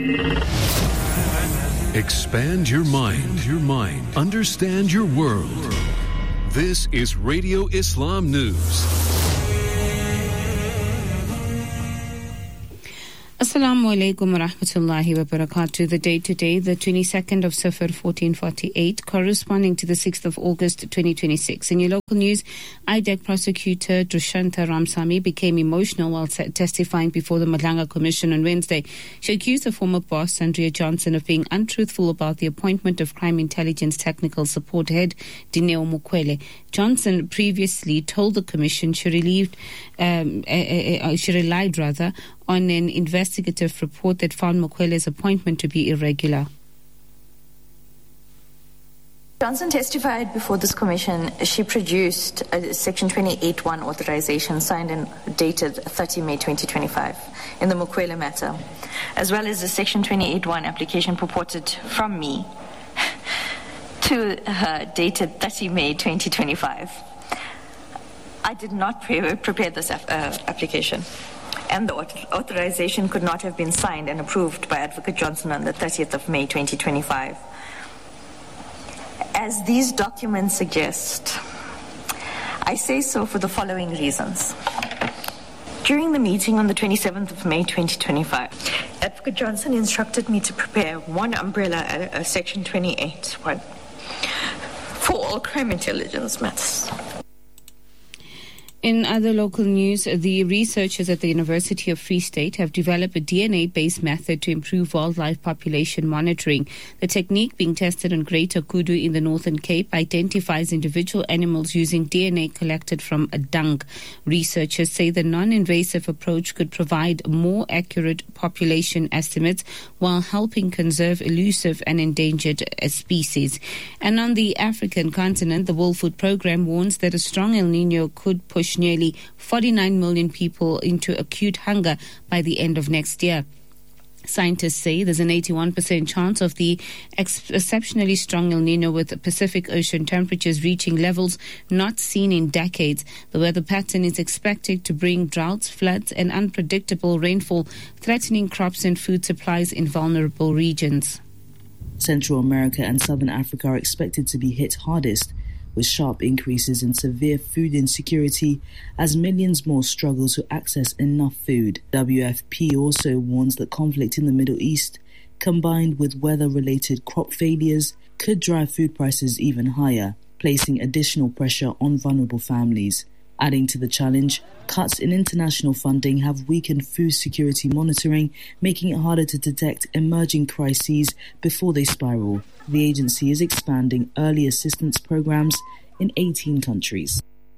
Expand your mind. Understand your world. This is Radio Islam News. Assalamu alaikum wa rahmatullahi wa barakatuh. The date today, the 22nd of Safar 1448, corresponding to the 6th of August 2026. In your local news, IDEC prosecutor Dushanta Ramsamy became emotional while testifying before the Madlanga Commission on Wednesday. She accused the former boss, Andrea Johnson, of being untruthful about the appointment of Crime Intelligence Technical Support Head Dineo Mukwele. Johnson previously told the Commission she relied on an investigative report that found Mukwele's appointment to be irregular. Johnson testified before this commission. She produced a Section 28(1) authorization signed and dated 30 May 2025 in the Mukwele matter, as well as a Section 28(1) application purported from me to her dated 30 May 2025. I did not prepare this application, and the authorization could not have been signed and approved by Advocate Johnson on the 30th of May 2025. As these documents suggest, I say so for the following reasons. During the meeting on the 27th of May 2025, Advocate Johnson instructed me to prepare one umbrella a Section 28(1) for all crime intelligence matters. In other local news, the researchers at the University of Free State have developed a DNA-based method to improve wildlife population monitoring. The technique being tested on Greater Kudu in the Northern Cape identifies individual animals using DNA collected from a dung. Researchers say the non-invasive approach could provide more accurate population estimates while helping conserve elusive and endangered species. And on the African continent, the World Food Programme warns that a strong El Niño could push nearly 49 million people into acute hunger by the end of next year. Scientists say there's an 81% chance of the exceptionally strong El Niño, with Pacific Ocean temperatures reaching levels not seen in decades. The weather pattern is expected to bring droughts, floods, and unpredictable rainfall, threatening crops and food supplies in vulnerable regions. Central America and Southern Africa are expected to be hit hardest, with sharp increases in severe food insecurity as millions more struggle to access enough food. WFP also warns that conflict in the Middle East, combined with weather-related crop failures, could drive food prices even higher, placing additional pressure on vulnerable families. Adding to the challenge, cuts in international funding have weakened food security monitoring, making it harder to detect emerging crises before they spiral. The agency is expanding early assistance programs in 18 countries.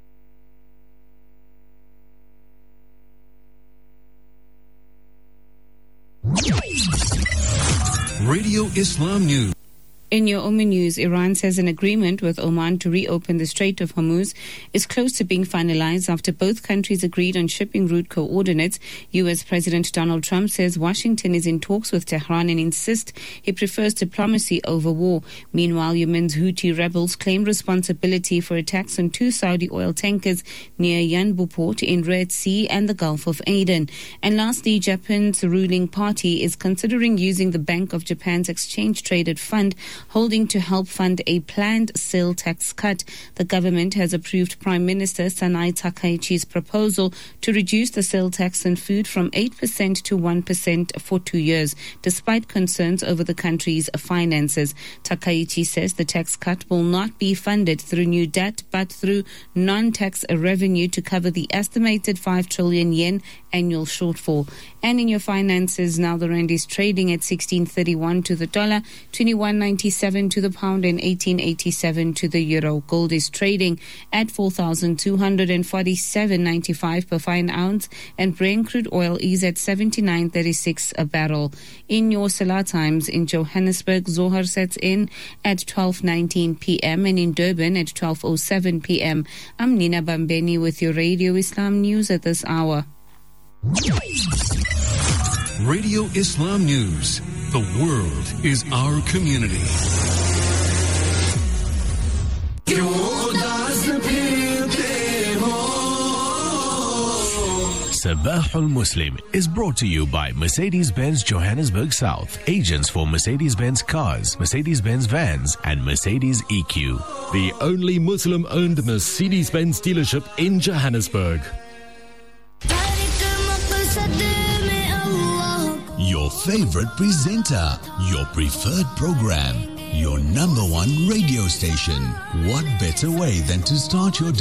Radio Islam News. In your Oman news, Iran says an agreement with Oman to reopen the Strait of Hormuz is close to being finalized after both countries agreed on shipping route coordinates. U.S. President Donald Trump says Washington is in talks with Tehran and insists he prefers diplomacy over war. Meanwhile, Yemen's Houthi rebels claim responsibility for attacks on 2 Saudi oil tankers near Yanbu port in Red Sea and the Gulf of Aden. And lastly, Japan's ruling party is considering using the Bank of Japan's exchange-traded fund holding to help fund a planned sale tax cut. The government has approved Prime Minister Sanai Takaichi's proposal to reduce the sale tax on food from 8% to 1% for 2 years, despite concerns over the country's finances. Takaichi says the tax cut will not be funded through new debt, but through non-tax revenue to cover the estimated 5 trillion yen annual shortfall. And in your finances, now the rand is trading at 16.31 to the dollar, 21.97 to the pound, and 18.87 to the euro. Gold is trading at 4,247.95 per fine ounce, and Brent crude oil is at 79.36 a barrel. In your Salah times, in Johannesburg, Zohar sets in at 12:19 p.m. and in Durban at 12:07 p.m. I'm Nina Bambeni with your Radio Islam News at this hour. Radio Islam News. The world is our community. Sabahul Muslim is brought to you by Mercedes-Benz Johannesburg South, agents for Mercedes-Benz cars, Mercedes-Benz vans and Mercedes EQ. The only Muslim-owned Mercedes-Benz dealership in Johannesburg. Your favorite presenter, your preferred program, your number one radio station. What better way than to start your day